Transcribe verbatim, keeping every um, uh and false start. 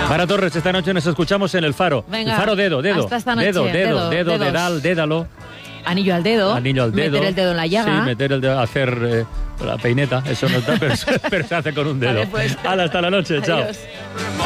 Mara Torres, esta noche nos escuchamos en El Faro. Venga, El Faro dedo, dedo. hasta esta noche. Dedo, dedo, Dedo, dedo, dedos. dedal, dédalo. Anillo al dedo. Anillo al dedo. Meter el dedo en la llaga. Sí, meter el dedo, hacer eh, la peineta. Eso no está, pero, pero se hace con un dedo. Vale, pues. Hala, hasta la noche, chao. Adiós.